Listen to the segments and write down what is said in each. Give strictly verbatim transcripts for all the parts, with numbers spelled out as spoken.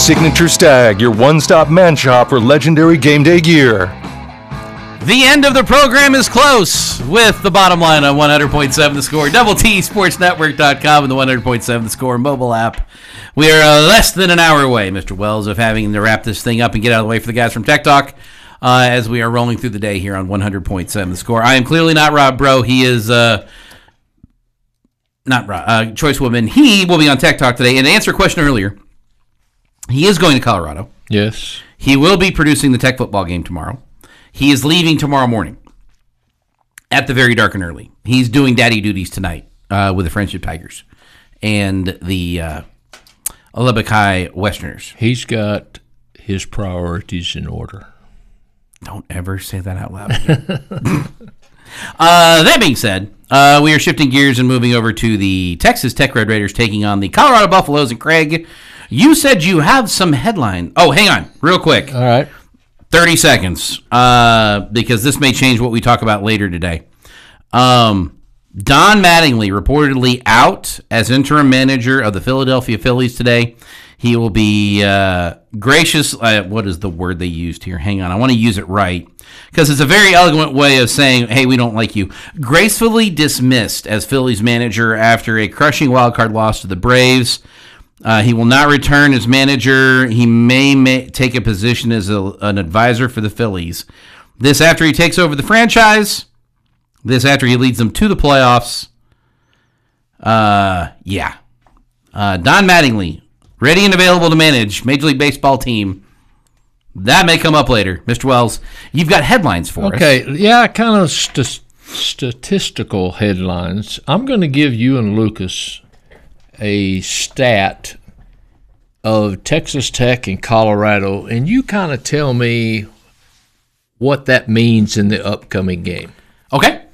Signature Stag, your one-stop man shop for legendary game day gear. The end of the program is close with the bottom line on one hundred point seven The Score, double T Sports Network dot com, and the one hundred point seven The Score mobile app. We are uh, less than an hour away, Mister Wells, of having to wrap this thing up and get out of the way for the guys from Tech Talk uh, as we are rolling through the day here on one hundred point seven The Score. I am clearly not Rob Bro. He is uh, not Rob, uh, Choice Woman. He will be on Tech Talk today. And to answer a question earlier, he is going to Colorado. Yes. He will be producing the Tech football game tomorrow. He is leaving tomorrow morning at the very dark and early. He's doing daddy duties tonight uh, with the Friendship Tigers and the uh, Lubbock High Westerners. He's got his priorities in order. Don't ever say that out loud. uh, that being said, uh, we are shifting gears and moving over to the Texas Tech Red Raiders taking on the Colorado Buffaloes. And Craig, you said you have some headline. Oh, hang on, real quick. All right. thirty seconds, uh, because this may change what we talk about later today. Um, Don Mattingly reportedly out as interim manager of the Philadelphia Phillies today. He will be uh, gracious. Uh, what is the word they used here? Hang on. I want to use it right because it's a very eloquent way of saying, hey, we don't like you. Gracefully dismissed as Phillies manager after a crushing wildcard loss to the Braves. Uh, he will not return as manager. He may, may take a position as a, an advisor for the Phillies. This after he takes over the franchise. This after he leads them to the playoffs. Uh, yeah. Uh, Don Mattingly, ready and available to manage Major League Baseball team. That may come up later. Mister Wells, you've got headlines for okay, us. Okay, yeah, kind of st- statistical headlines. I'm going to give you and Lucas a stat of Texas Tech and Colorado, and you kind of tell me what that means in the upcoming game. Okay.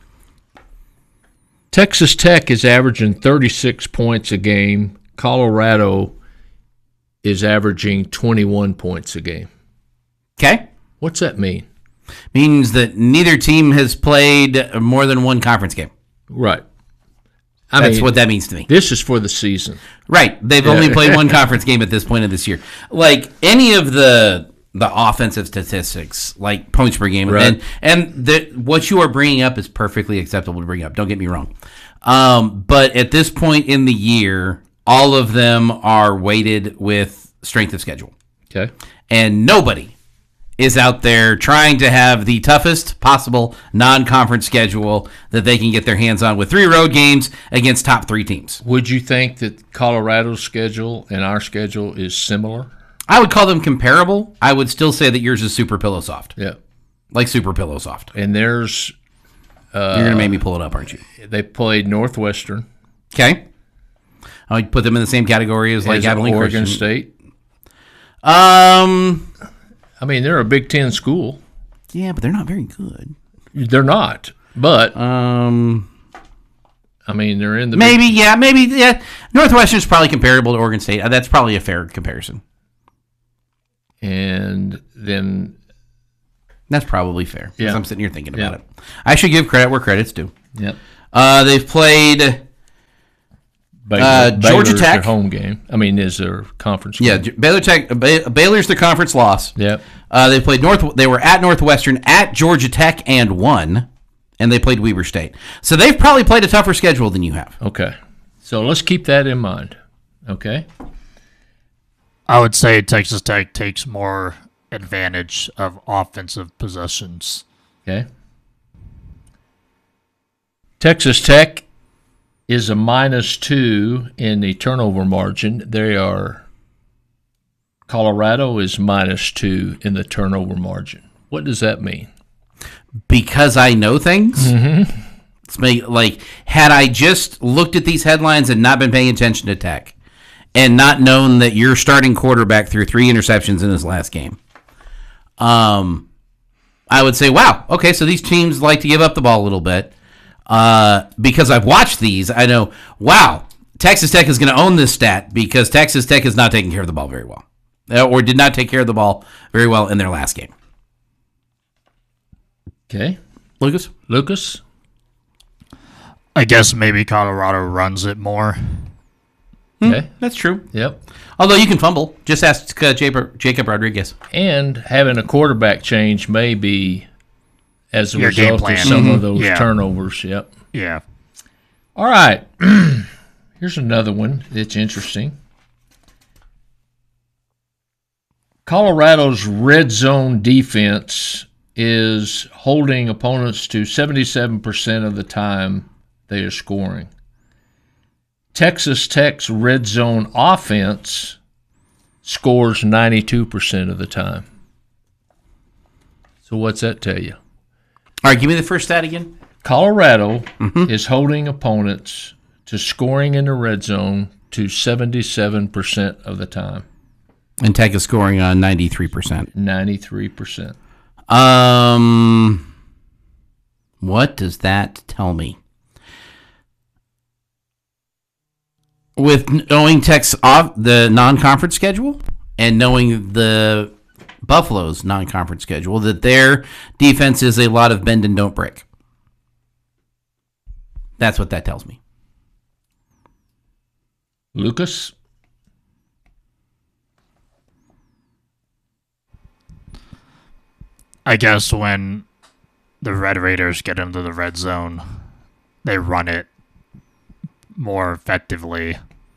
Texas Tech is averaging thirty-six points a game. Colorado is averaging twenty-one points a game. Okay. What's that mean? Means that neither team has played more than one conference game. Right. I That's mean, what that means to me. This is for the season. Right. They've Yeah. only played one conference game at this point of this year. Like any of the the offensive statistics, like points per game, Right. and and the, what you are bringing up is perfectly acceptable to bring up. Don't get me wrong. Um, but at this point in the year, all of them are weighted with strength of schedule. Okay. And nobody is out there trying to have the toughest possible non-conference schedule that they can get their hands on with three road games against top three teams. Would you think that Colorado's schedule and our schedule is similar? I would call them comparable. I would still say that yours is super pillow soft. Yeah. Like super pillow soft. And there's... Uh, You're going to make me pull it up, aren't you? They played Northwestern. Okay. I would put them in the same category as like as Abilene Oregon Christian. State. Um, I mean, they're a Big Ten school. yeah, but they're not very good. They're not, but Um, I mean, they're in the maybe, yeah, maybe, yeah. Northwestern's probably comparable to Oregon State. Uh, That's probably a fair comparison. Big, and then That's probably fair. 'Cause Yeah. I'm sitting here thinking Yeah. about it. I should give credit where credit's due. yep, Uh, they've played, Baylor, Uh, Georgia Baylor's Tech. their home game. I mean, is their conference yeah, game. J- Baylor Tech. Ba- Baylor's the conference loss. Yep. Uh, they played North. They were at Northwestern, at Georgia Tech, and won. And they played Weber State. So they've probably played a tougher schedule than you have. Okay, so let's keep that in mind. Okay. I would say Texas Tech takes more advantage of offensive possessions. Okay. Texas Tech is a minus two in the turnover margin. They are. Colorado is minus two in the turnover margin. What does that mean? Because I know things. Mm-hmm. It's make, like, had I just looked at these headlines and not been paying attention to Tech, and not known that your starting quarterback threw three interceptions in his last game, um, I would say, wow, okay, so these teams like to give up the ball a little bit. Uh, because I've watched these, I know, wow, Texas Tech is going to own this stat because Texas Tech is not taking care of the ball very well, uh, or did not take care of the ball very well in their last game. Okay. Lucas? Lucas? I guess maybe Colorado runs it more. Okay. That's true. Yep. Although you can fumble. Just ask uh, Jacob, Jacob Rodriguez. And having a quarterback change may be as a Your game result of plan. some Mhm. of those Yeah. turnovers. Yep. Yeah. All right. Here's another one that's interesting. Colorado's red zone defense is holding opponents to seventy-seven percent of the time they are scoring. Texas Tech's red zone offense scores ninety-two percent of the time. So what's that tell you? All right, give me the first stat again. Colorado Mm-hmm. is holding opponents to scoring in the red zone to seventy-seven percent of the time. And Tech is scoring on ninety-three percent. ninety-three percent. Um, what does that tell me? With knowing Tech's off the non-conference schedule and knowing the Buffalo's non-conference schedule, that their defense is a lot of bend and don't break. That's what that tells me. Lucas? I guess when the Red Raiders get into the red zone, they run it more effectively.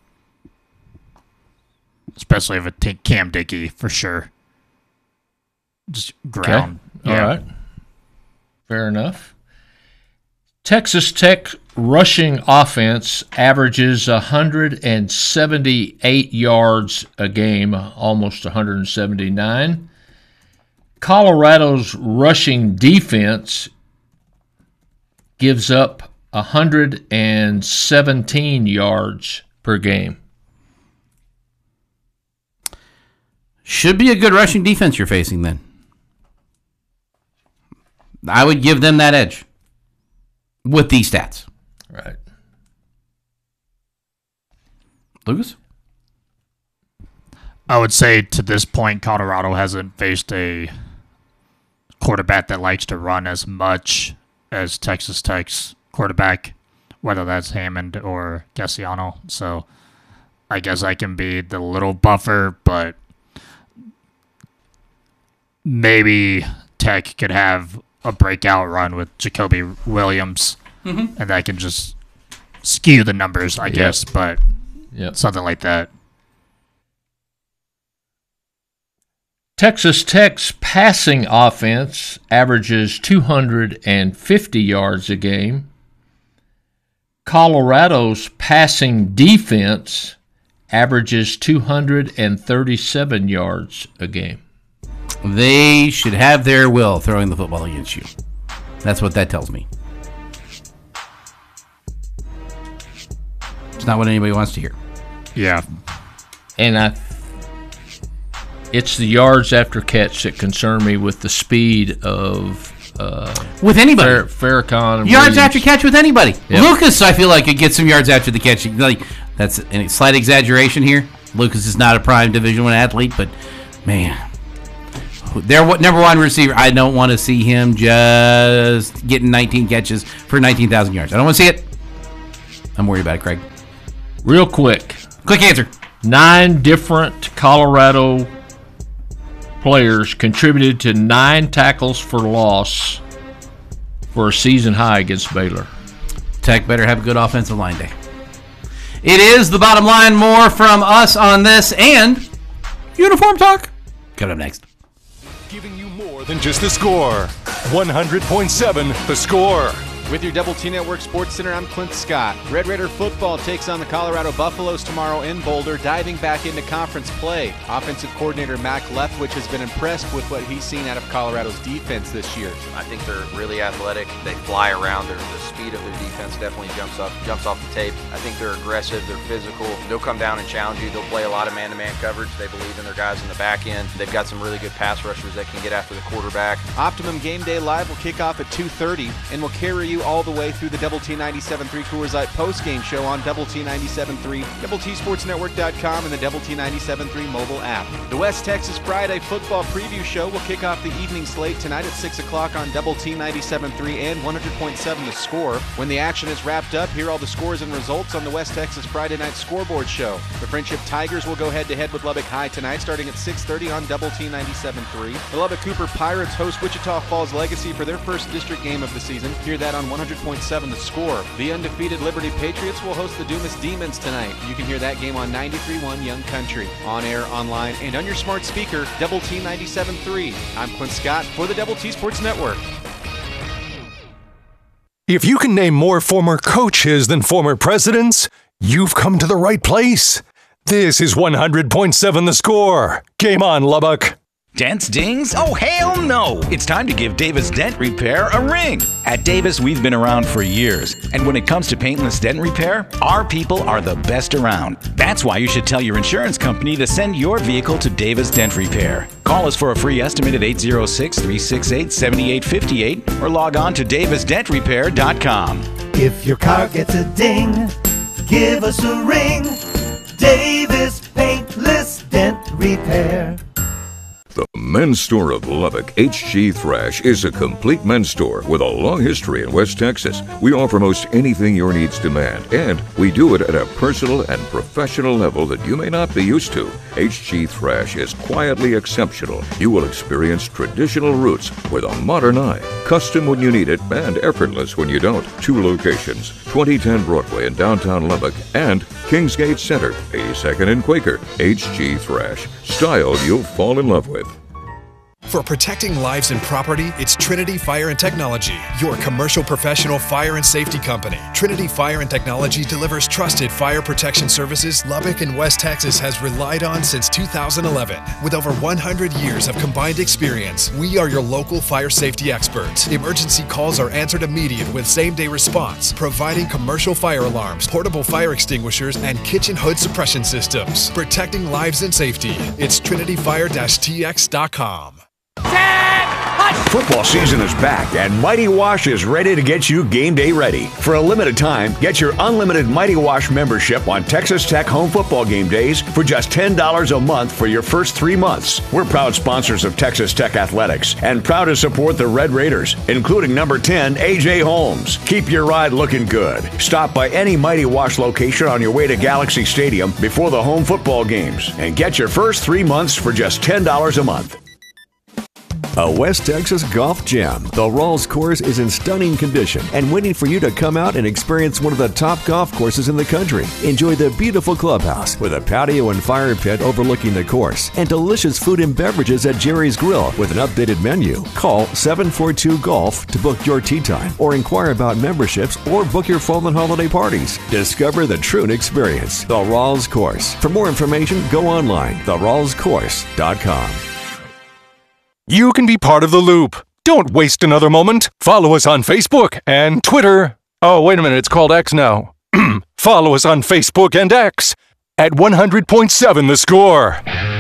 Especially if it take Cam Dickey, for sure. Just ground. Okay. All right. Fair enough. Texas Tech rushing offense averages one hundred seventy-eight yards a game, almost one hundred seventy-nine. Colorado's rushing defense gives up one hundred seventeen yards per game. Should be a good rushing defense you're facing then. I would give them that edge with these stats. Right. Lucas? I would say to this point, Colorado hasn't faced a quarterback that likes to run as much as Texas Tech's quarterback, whether that's Hammond or Gassiano. So I guess I can be the little buffer, but maybe Tech could have a breakout run with Jacoby Williams, Mm-hmm. and that can just skew the numbers, I Yep. guess, but Yep. something like that. Texas Tech's passing offense averages two hundred fifty yards a game. Colorado's passing defense averages two hundred thirty-seven yards a game. They should have their will throwing the football against you. That's what that tells me. It's not what anybody wants to hear. Yeah. And I, it's the yards after catch that concern me with the speed of uh, With anybody. Fer- Farrakhan and Yards Williams. after catch with anybody. Yep. Lucas, I feel like, could get some yards after the catch. Like, that's a slight exaggeration here. Lucas is not a prime Division One athlete, but, man, they're what number one receiver. I don't want to see him just getting nineteen catches for nineteen thousand yards. I don't want to see it. I'm worried about it, Craig. Real quick, Quick answer. nine different Colorado players contributed to nine tackles for loss for a season high against Baylor. Tech better have a good offensive line day. It is the bottom line. More from us on this and uniform talk. Coming up next. Giving you more than just the score. one hundred point seven The Score. With your Double T Network Sports Center, I'm Clint Scott. Red Raider football takes on the Colorado Buffaloes tomorrow in Boulder, diving back into conference play. Offensive coordinator Mac Leftwich has been impressed with what he's seen out of Colorado's defense this year. I think they're really athletic. They fly around. Their, the speed of their defense definitely jumps up, jumps off the tape. I think they're aggressive. They're physical. They'll come down and challenge you. They'll play a lot of man-to-man coverage. They believe in their guys in the back end. They've got some really good pass rushers that can get after the quarterback. Optimum Game Day Live will kick off at two thirty and will carry you all the way through the Double T ninety-seven point three Coors Light post-game show on Double T ninety-seven point three, Double T Sports Network dot com, and the Double T ninety-seven point three mobile app. The West Texas Friday Football Preview Show will kick off the evening slate tonight at six o'clock on Double T ninety-seven point three and one hundred point seven The Score. When the action is wrapped up, hear all the scores and results on the West Texas Friday Night Scoreboard Show. The Friendship Tigers will go head-to-head with Lubbock High tonight, starting at six thirty on Double T ninety-seven point three. The Lubbock Cooper Pirates host Wichita Falls Legacy for their first district game of the season. Hear that on one hundred point seven The Score. The undefeated Liberty Patriots will host the Dumas Demons tonight. You can hear that game on ninety-three point one Young Country, on air, online, and on your smart speaker, Double T ninety-seven point three. I'm Clint Scott for the Double T Sports Network. If you can name more former coaches than former presidents, you've come to the right place. This is one hundred point seven The Score. Game on, Lubbock. Dents, dings? Oh, hell no! It's time to give Davis Dent Repair a ring. At Davis, we've been around for years, and when it comes to paintless dent repair, our people are the best around. That's why you should tell your insurance company to send your vehicle to Davis Dent Repair. Call us for a free estimate at eight oh six, three six eight, seven eight five eight or log on to davis dent repair dot com. If your car gets a ding, give us a ring. Davis Paintless Dent Repair. The men's store of Lubbock, H G Thrash, is a complete men's store with a long history in West Texas. We offer most anything your needs demand, and we do it at a personal and professional level that you may not be used to. H G Thrash is quietly exceptional. You will experience traditional roots with a modern eye, custom when you need it, and effortless when you don't. Two locations, twenty ten Broadway in downtown Lubbock and Kingsgate Center, eighty-second and Quaker. H G Thrash, style you'll fall in love with. For protecting lives and property, it's Trinity Fire and Technology, your commercial professional fire and safety company. Trinity Fire and Technology delivers trusted fire protection services Lubbock and West Texas has relied on since two thousand eleven. With over one hundred years of combined experience, we are your local fire safety experts. Emergency calls are answered immediate with same-day response, providing commercial fire alarms, portable fire extinguishers, and kitchen hood suppression systems. Protecting lives and safety. It's trinity fire dash t x dot com. Football season is back, and Mighty Wash is ready to get you game day ready. For a limited time, get your unlimited Mighty Wash membership on Texas Tech home football game days for just ten dollars a month for your first three months. We're proud sponsors of Texas Tech Athletics and proud to support the Red Raiders, including number ten, A J Holmes. Keep your ride looking good. Stop by any Mighty Wash location on your way to Galaxy Stadium before the home football games and get your first three months for just ten dollars a month. A West Texas golf gem. The Rawls course is in stunning condition and waiting for you to come out and experience one of the top golf courses in the country. Enjoy the beautiful clubhouse with a patio and fire pit overlooking the course and delicious food and beverages at Jerry's Grill with an updated menu. Call seven four two golf to book your tee time or inquire about memberships or book your fall and holiday parties. Discover the Troon experience. The Rawls course. For more information, go online, the rawls course dot com. You can be part of the loop. Don't waste another moment. Follow us on Facebook and Twitter. Oh, wait a minute. It's called X now. Follow us on Facebook and X at one hundred point seven The Score.